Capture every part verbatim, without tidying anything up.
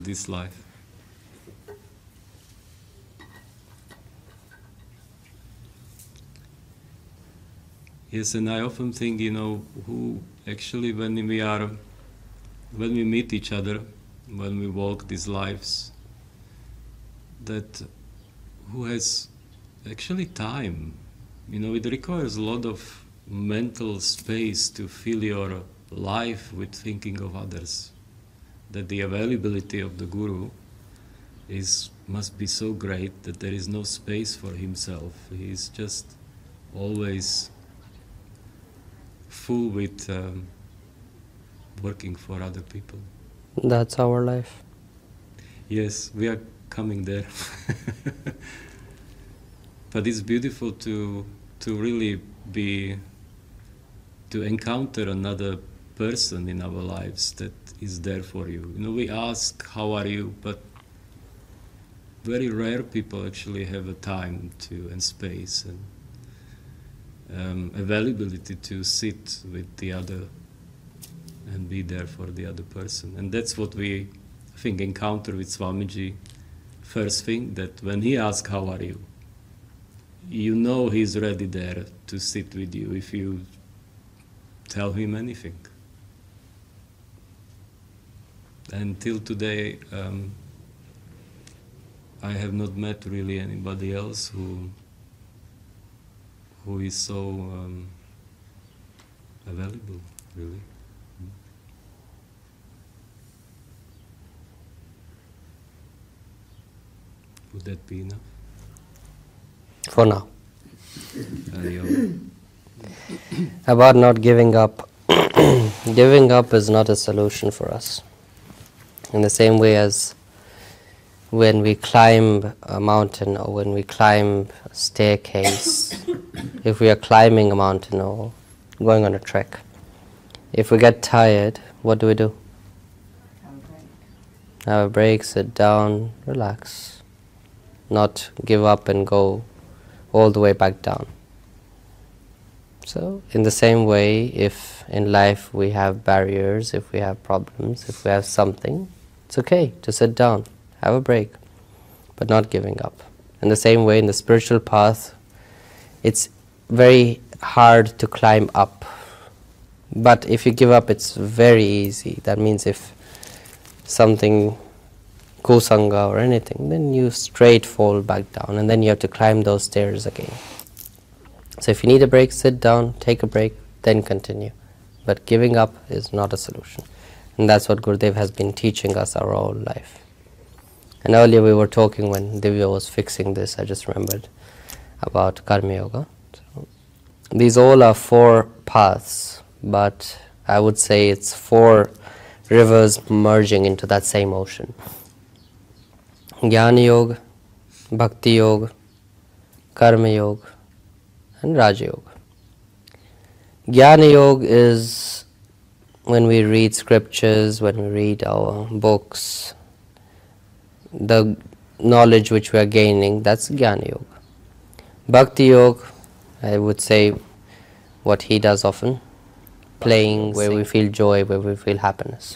this life. Yes, and I often think, you know, who actually when we are, when we meet each other, when we walk these lives, that who has actually time. You know, it requires a lot of mental space to fill your life with thinking of others. That the availability of the Guru is must be so great that there is no space for himself. He is just always full with um, working for other people. That's our life. Yes, we are coming there. But it's beautiful to to really be, to encounter another person in our lives that is there for you. You know, we ask, how are you? But very rare people actually have a time to, and space and um, availability to sit with the other and be there for the other person. And that's what we, I think, encounter with Swamiji. First thing, that when he asks, how are you? You know he's ready there to sit with you if you tell him anything. Until today, um, I have not met really anybody else who who is so um, available, really. Would that be enough? For now. Ariyo. About not giving up. Giving up is not a solution for us. In the same way as when we climb a mountain or when we climb a staircase, if we are climbing a mountain or going on a trek, if we get tired, what do we do? Have a break. Have a break, sit down, relax. Not give up and go all the way back down. So, in the same way, if in life we have barriers, if we have problems, if we have something, it's okay to sit down, have a break, but not giving up. In the same way, in the spiritual path, it's very hard to climb up. But if you give up, it's very easy. That means if something, kusanga or anything, then you straight fall back down, and then you have to climb those stairs again. So if you need a break, sit down, take a break, then continue. But giving up is not a solution. And that's what Gurudev has been teaching us our whole life. And earlier we were talking when Divya was fixing this, I just remembered about Karma Yoga. So these all are four paths, but I would say it's four rivers merging into that same ocean. Jnana Yoga, Bhakti Yoga, Karma Yoga, and Raja Yoga. Jnana Yoga is when we read scriptures, when we read our books, the knowledge which we are gaining, that's Jnana Yoga. Bhakti Yoga, I would say what he does often, playing where we feel joy, where we feel happiness.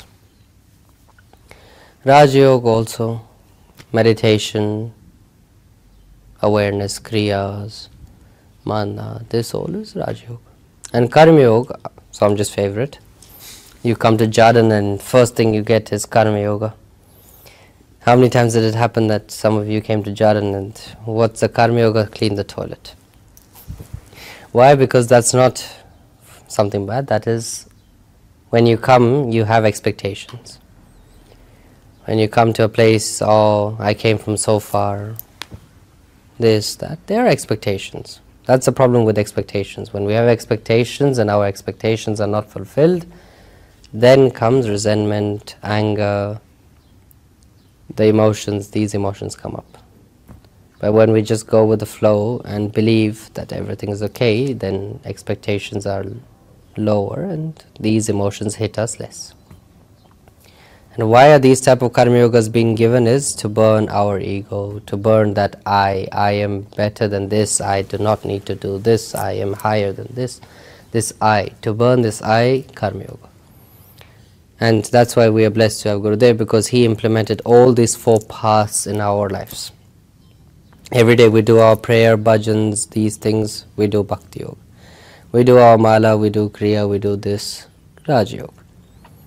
Raja Yoga also, meditation, awareness, kriyas, mana, this all is Raja Yoga. And Karma Yoga, Swamiji's favorite. You come to Jhardan and first thing you get is Karma Yoga. How many times did it happen that some of you came to Jhardan and what's the Karma Yoga? Clean the toilet. Why? Because that's not something bad. That is, when you come, you have expectations. When you come to a place, oh, I came from so far, this, that, there are expectations. That's the problem with expectations. When we have expectations and our expectations are not fulfilled, then comes resentment, anger, the emotions, these emotions come up. But when we just go with the flow and believe that everything is okay, then expectations are lower and these emotions hit us less. And why are these type of karma yogas being given is to burn our ego, to burn that I, I am better than this, I do not need to do this, I am higher than this, this I, to burn this I, karma yoga. And that's why we are blessed to have Gurudev, because he implemented all these four paths in our lives. Every day we do our prayer, bhajans, these things, we do Bhakti Yoga. We do our mala, we do kriya, we do this, Raja Yoga.